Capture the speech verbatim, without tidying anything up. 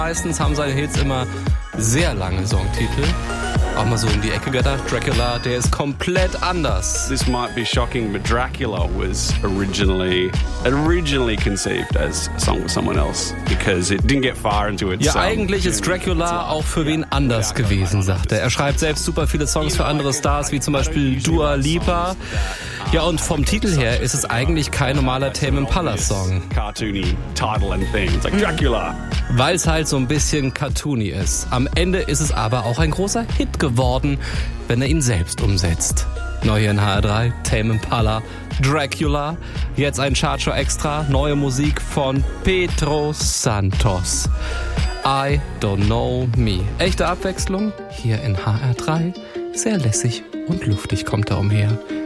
Meistens haben seine Hits immer sehr lange Songtitel. Auch mal so um die Ecke gedacht, Dracula, der ist komplett anders. This might be shocking, but Dracula was originally originally conceived as a song with someone else because it didn't get far into its. Ja, eigentlich ist Dracula auch für wen anders gewesen, sagt er. Er schreibt selbst super viele Songs für andere Stars, wie zum Beispiel Dua Lipa. Ja, und vom Titel her ist es eigentlich kein normaler Tame Impala-Song. Cartoony title and thing. It's like Dracula. Weil es halt so ein bisschen cartoony ist. Am Ende ist es aber auch ein großer Hit geworden, wenn er ihn selbst umsetzt. Neu hier in H R drei, Tame Impala, Dracula. Jetzt ein Chartshow Extra, neue Musik von Pedro Santos. I Don't Know Me. Echte Abwechslung hier in H R drei. Sehr lässig und luftig kommt er umher.